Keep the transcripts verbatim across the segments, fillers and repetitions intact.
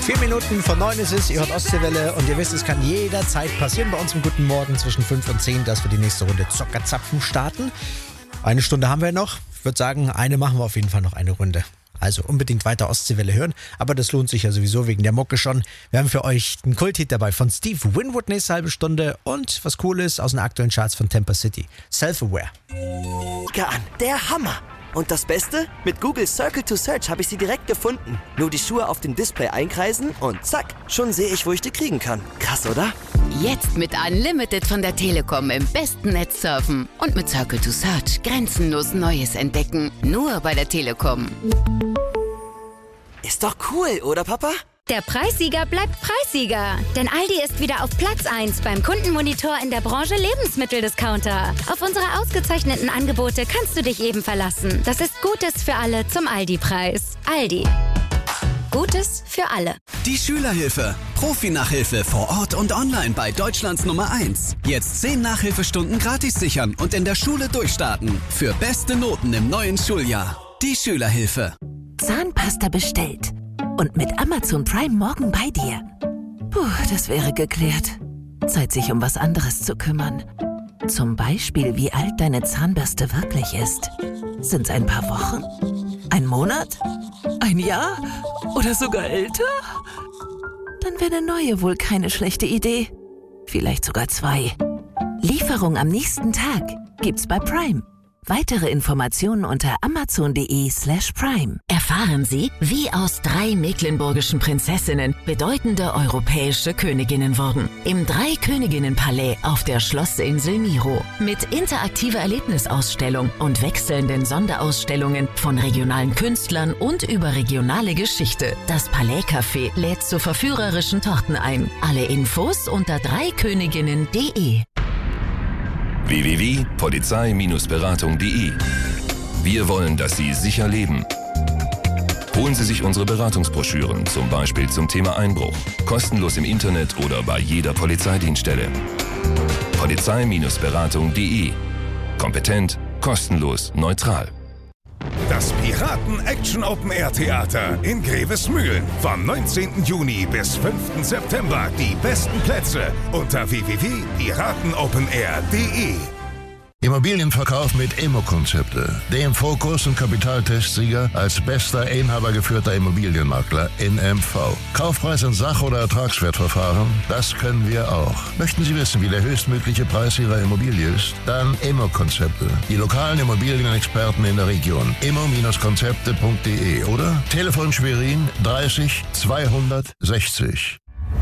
Vier Minuten vor neun ist es, ihr hört Ostseewelle und ihr wisst, es kann jederzeit passieren bei uns im Guten Morgen zwischen fünf und zehn, dass wir die nächste Runde Zockerzapfen starten. Eine Stunde haben wir noch. Ich würde sagen, eine machen wir auf jeden Fall noch eine Runde. Also unbedingt weiter Ostseewelle hören, aber das lohnt sich ja sowieso wegen der Mucke schon. Wir haben für euch einen Kulthit dabei von Steve Winwood nächste halbe Stunde und was cool ist aus den aktuellen Charts von Tampa City. Self-Aware. An, der Hammer! Und das Beste? Mit Google Circle to Search habe ich sie direkt gefunden. Nur die Schuhe auf dem Display einkreisen und zack, schon sehe ich, wo ich die kriegen kann. Krass, oder? Jetzt mit Unlimited von der Telekom im besten Netz surfen. Und mit Circle to Search grenzenlos Neues entdecken. Nur bei der Telekom. Ist doch cool, oder Papa? Der Preissieger bleibt Preissieger. Denn Aldi ist wieder auf Platz eins beim Kundenmonitor in der Branche Lebensmitteldiscounter. Auf unsere ausgezeichneten Angebote kannst du dich eben verlassen. Das ist Gutes für alle zum Aldi-Preis. Aldi. Gutes für alle. Die Schülerhilfe. Profi-Nachhilfe vor Ort und online bei Deutschlands Nummer eins. Jetzt zehn Nachhilfestunden gratis sichern und in der Schule durchstarten. Für beste Noten im neuen Schuljahr. Die Schülerhilfe. Zahnpasta bestellt. Und mit Amazon Prime morgen bei dir. Puh, das wäre geklärt. Zeit, sich um was anderes zu kümmern. Zum Beispiel, wie alt deine Zahnbürste wirklich ist. Sind's ein paar Wochen? Ein Monat? Ein Jahr? Oder sogar älter? Dann wäre eine neue wohl keine schlechte Idee. Vielleicht sogar zwei. Lieferung am nächsten Tag gibt's bei Prime. Weitere Informationen unter amazon.de slash prime. Erfahren Sie, wie aus drei mecklenburgischen Prinzessinnen bedeutende europäische Königinnen wurden. Im Drei-Königinnen-Palais auf der Schlossinsel Miro. Mit interaktiver Erlebnisausstellung und wechselnden Sonderausstellungen von regionalen Künstlern und überregionale Geschichte. Das Palais-Café lädt zu verführerischen Torten ein. Alle Infos unter dreiköniginnen punkt de. w w w punkt polizei Bindestrich beratung punkt de. Wir wollen, dass Sie sicher leben. Holen Sie sich unsere Beratungsbroschüren, zum Beispiel zum Thema Einbruch. Kostenlos im Internet oder bei jeder Polizeidienststelle. polizei Bindestrich beratung punkt de. Kompetent, kostenlos, neutral. Das Piraten-Action-Open-Air-Theater in Grevesmühlen. Vom neunzehnten Juni bis fünften September. Die besten Plätze unter w w w punkt piratenopenair punkt de. Immobilienverkauf mit Immo-Konzepte. Dem Fokus- und Kapitaltestsieger als bester inhabergeführter Immobilienmakler in M V. Kaufpreis in Sach- oder Ertragswertverfahren? Das können wir auch. Möchten Sie wissen, wie der höchstmögliche Preis Ihrer Immobilie ist? Dann Immo-Konzepte. Die lokalen Immobilienexperten in der Region. immo-konzepte punkt de oder Telefon Schwerin dreißig zweihundertsechzig.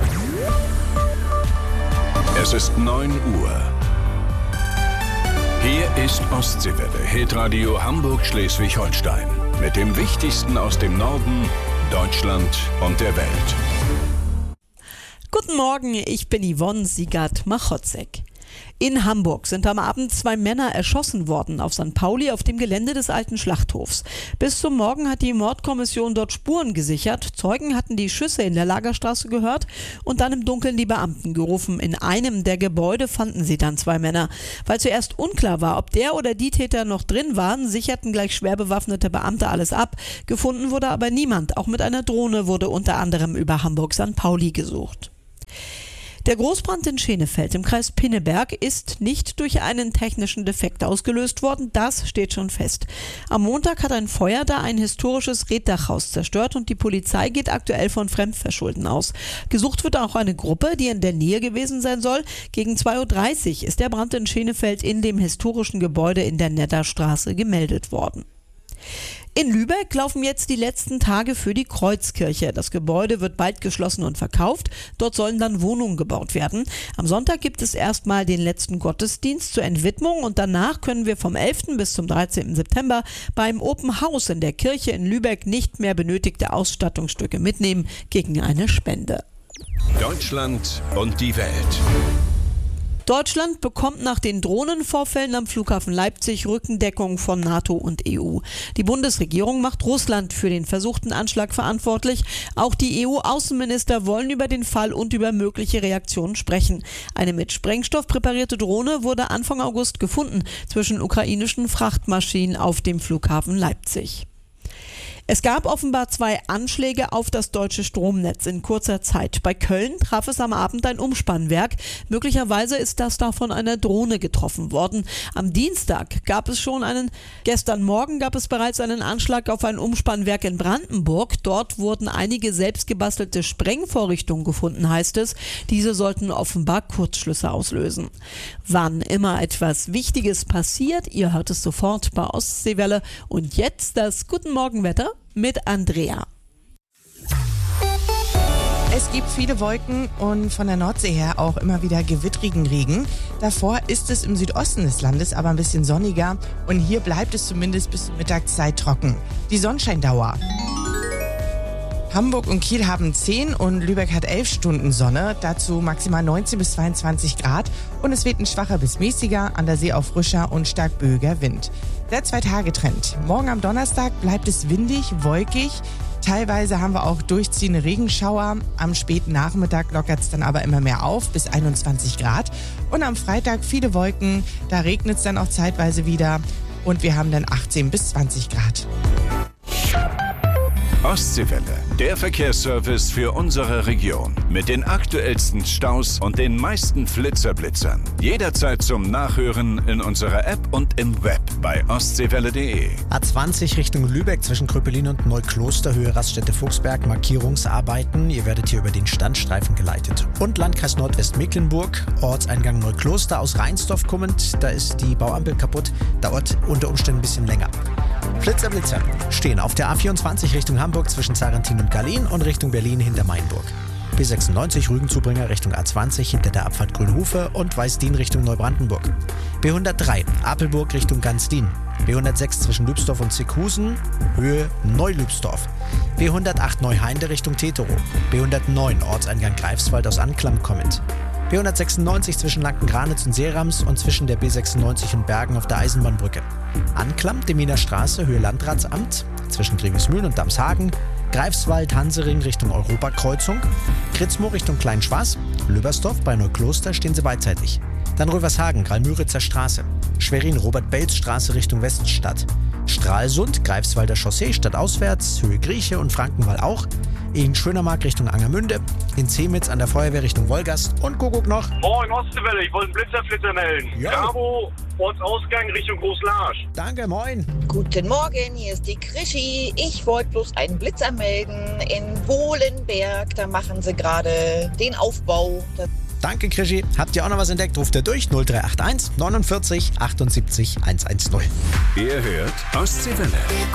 Es ist neun Uhr. Hier ist Ostseewelle, Hitradio Hamburg-Schleswig-Holstein. Mit dem Wichtigsten aus dem Norden, Deutschland und der Welt. Guten Morgen, ich bin Yvonne Siegert-Machotzek. In Hamburg sind am Abend zwei Männer erschossen worden auf Sankt Pauli auf dem Gelände des alten Schlachthofs. Bis zum Morgen hat die Mordkommission dort Spuren gesichert. Zeugen hatten die Schüsse in der Lagerstraße gehört und dann im Dunkeln die Beamten gerufen. In einem der Gebäude fanden sie dann zwei Männer. Weil zuerst unklar war, ob der oder die Täter noch drin waren, sicherten gleich schwer bewaffnete Beamte alles ab. Gefunden wurde aber niemand. Auch mit einer Drohne wurde unter anderem über Hamburg-Sankt Pauli gesucht. Der Großbrand in Schenefeld im Kreis Pinneberg ist nicht durch einen technischen Defekt ausgelöst worden, das steht schon fest. Am Montag hat ein Feuer da ein historisches Reetdachhaus zerstört und die Polizei geht aktuell von Fremdverschulden aus. Gesucht wird auch eine Gruppe, die in der Nähe gewesen sein soll. Gegen zwei Uhr dreißig ist der Brand in Schenefeld in dem historischen Gebäude in der Nedderstraße gemeldet worden. In Lübeck laufen jetzt die letzten Tage für die Kreuzkirche. Das Gebäude wird bald geschlossen und verkauft. Dort sollen dann Wohnungen gebaut werden. Am Sonntag gibt es erstmal den letzten Gottesdienst zur Entwidmung und danach können wir vom elften bis zum dreizehnten September beim Open House in der Kirche in Lübeck nicht mehr benötigte Ausstattungsstücke mitnehmen gegen eine Spende. Deutschland und die Welt. Deutschland bekommt nach den Drohnenvorfällen am Flughafen Leipzig Rückendeckung von NATO und E U. Die Bundesregierung macht Russland für den versuchten Anschlag verantwortlich. Auch die E U-Außenminister wollen über den Fall und über mögliche Reaktionen sprechen. Eine mit Sprengstoff präparierte Drohne wurde Anfang August gefunden zwischen ukrainischen Frachtmaschinen auf dem Flughafen Leipzig. Es gab offenbar zwei Anschläge auf das deutsche Stromnetz in kurzer Zeit. Bei Köln traf es am Abend ein Umspannwerk. Möglicherweise ist das da von einer Drohne getroffen worden. Am Dienstag gab es schon einen, gestern Morgen gab es bereits einen Anschlag auf ein Umspannwerk in Brandenburg. Dort wurden einige selbstgebastelte Sprengvorrichtungen gefunden, heißt es. Diese sollten offenbar Kurzschlüsse auslösen. Wann immer etwas Wichtiges passiert, ihr hört es sofort bei Ostseewelle. Und jetzt das Guten Morgen Wetter mit Andrea. Es gibt viele Wolken und von der Nordsee her auch immer wieder gewittrigen Regen. Davor ist es im Südosten des Landes aber ein bisschen sonniger und hier bleibt es zumindest bis zur Mittagszeit trocken. Die Sonnenscheindauer. Hamburg und Kiel haben zehn und Lübeck hat elf Stunden Sonne, dazu maximal neunzehn bis zweiundzwanzig Grad und es weht ein schwacher bis mäßiger, an der See auch frischer und stark böiger Wind. Der Zwei-Tage-Trend. Morgen am Donnerstag bleibt es windig, wolkig. Teilweise haben wir auch durchziehende Regenschauer. Am späten Nachmittag lockert es dann aber immer mehr auf, bis einundzwanzig Grad. Und am Freitag viele Wolken, da regnet es dann auch zeitweise wieder. Und wir haben dann achtzehn bis zwanzig Grad. Ostseewelle, der Verkehrsservice für unsere Region. Mit den aktuellsten Staus und den meisten Flitzerblitzern. Jederzeit zum Nachhören in unserer App und im Web bei ostseewelle punkt de. A zwanzig Richtung Lübeck zwischen Kröpelin und Neukloster, Höhe Raststätte Fuchsberg, Markierungsarbeiten. Ihr werdet hier über den Standstreifen geleitet. Und Landkreis Nordwestmecklenburg, Ortseingang Neukloster aus Rheinsdorf kommend. Da ist die Bauampel kaputt, dauert unter Umständen ein bisschen länger. Flitzerblitzer stehen auf der A vierundzwanzig Richtung Hamburg zwischen Zarentin und Gallien und Richtung Berlin hinter Mainburg. B sechsundneunzig Rügenzubringer Richtung A zwanzig hinter der Abfahrt Grünhofe und Weißdien Richtung Neubrandenburg. B hundertdrei Apelburg Richtung Gansdien. B hundertsechs zwischen Lübsdorf und Zickhausen, Höhe Neulübsdorf. B hundertacht Neuheinde Richtung Tetero. B hundertneun Ortseingang Greifswald aus Anklam kommend. B hundertsechsundneunzig zwischen Lanken-Granitz und Seerams und zwischen der B sechsundneunzig und Bergen auf der Eisenbahnbrücke. Anklam, Deminer Straße, Höhe Landratsamt, zwischen Grevesmühlen und Damshagen. Greifswald, Hansering Richtung Europakreuzung. Kritzmo Richtung Kleinschwaß. Lübersdorf bei Neukloster stehen sie beidseitig. Dann Rövershagen, Gralmüritzer Straße. Schwerin, Robert-Belz-Straße Richtung Weststadt. Stralsund, Greifswalder Chaussee stadtauswärts, Höhe Grieche und Frankenwall auch. In Schönermark Richtung Angermünde, in Zemitz an der Feuerwehr Richtung Wolgast und Kuckuck noch. Moin Ostseewelle, ich wollte einen Blitzerflitzer melden. Ja. Bravo, Ortsausgang Richtung Großlarsch. Danke, moin. Guten Morgen, hier ist die Krischi. Ich wollte bloß einen Blitzer melden in Wohlenberg. Da machen sie gerade den Aufbau. Das Danke, Krischi. Habt ihr auch noch was entdeckt? Ruft ihr durch null drei acht eins neunundvierzig achtundsiebzig hundertzehn. Ihr hört Ostseewelle.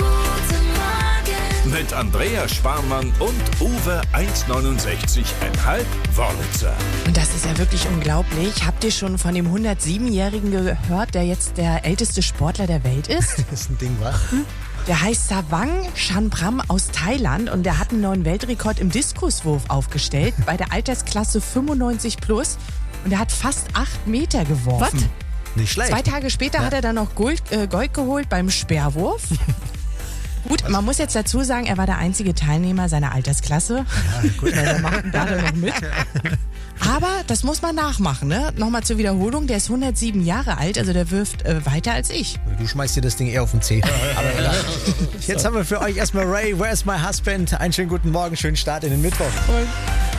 Mit Andrea Sparmann und Uwe eins neunundsechzig Komma fünf Wörlitzer. Und das ist ja wirklich unglaublich. Habt ihr schon von dem hundertsiebenjährigen gehört, der jetzt der älteste Sportler der Welt ist? Das ist ein Ding, was? Der heißt Savang Chanpram aus Thailand und der hat einen neuen Weltrekord im Diskuswurf aufgestellt bei der Altersklasse fünfundneunzig plus und er hat fast acht Meter geworfen. Was? Nicht schlecht. Zwei Tage später ja. hat er dann noch Gold, äh, Gold geholt beim Speerwurf. Gut, man muss jetzt dazu sagen, er war der einzige Teilnehmer seiner Altersklasse. Ja, gut. Der macht gerade noch mit. Aber das muss man nachmachen, ne? Nochmal zur Wiederholung, der ist hundertsieben Jahre alt, also der wirft äh, weiter als ich. Du schmeißt dir das Ding eher auf den Zeh. Aber ja. Jetzt haben wir für euch erstmal Ray, Where's My Husband? Einen schönen guten Morgen, schönen Start in den Mittwoch. Und